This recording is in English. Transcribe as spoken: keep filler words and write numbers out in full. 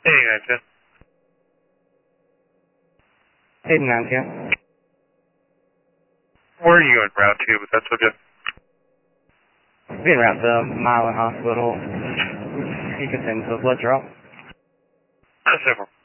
Hey, gotcha. Hey, Nancy. Where are you going route to, but that's okay. Being around the Milan Hospital. You can send the blood draw. That's over.